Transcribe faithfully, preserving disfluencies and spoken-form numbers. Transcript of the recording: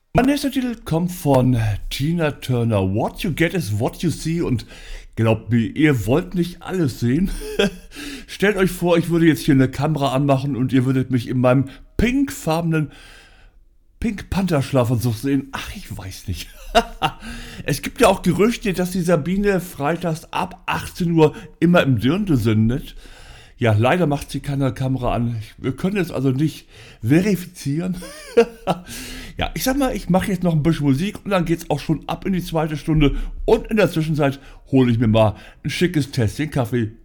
Mein nächster Titel kommt von Tina Turner. What you get is what you see. Und glaubt mir, ihr wollt nicht alles sehen. Stellt euch vor, ich würde jetzt hier eine Kamera anmachen und ihr würdet mich in meinem pinkfarbenen Pink Panther Schlafanzug sehen. Ach, ich weiß nicht. Es gibt ja auch Gerüchte, dass die Sabine freitags ab achtzehn Uhr immer im Dirndl sendet. Ja, leider macht sie keine Kamera an. Wir können es also nicht verifizieren. Ja, ich sag mal, ich mache jetzt noch ein bisschen Musik und dann geht's auch schon ab in die zweite Stunde. Und in der Zwischenzeit hole ich mir mal ein schickes Tässchen Kaffee.